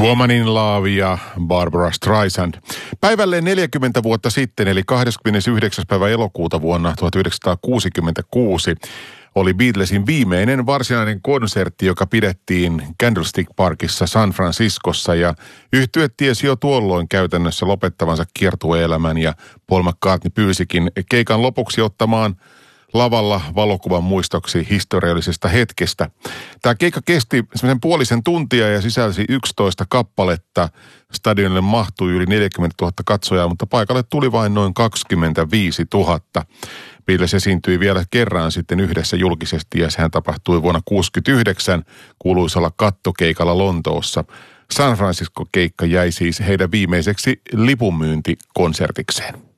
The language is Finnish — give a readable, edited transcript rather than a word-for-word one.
Woman in Love ja Barbara Streisand. Päivälleen 40 vuotta sitten, eli 29. päivä elokuuta vuonna 1966, oli Beatlesin viimeinen varsinainen konsertti, joka pidettiin Candlestick Parkissa San Franciscossa, ja yhtye tiesi jo tuolloin käytännössä lopettavansa kiertueelämän, ja Paul McCartney pyysikin keikan lopuksi ottamaan lavalla valokuvan muistoksi historiallisesta hetkestä. Tämä keikka kesti semmoisen puolisen tuntia ja sisälsi 11 kappaletta. Stadionille mahtui yli 40 000 katsojaa, mutta paikalle tuli vain noin 25 000. Beatles esiintyi vielä kerran sitten yhdessä julkisesti, ja sehän tapahtui vuonna 1969 kuuluisalla kattokeikalla Lontoossa. San Francisco-keikka jäi siis heidän viimeiseksi lipunmyyntikonsertikseen.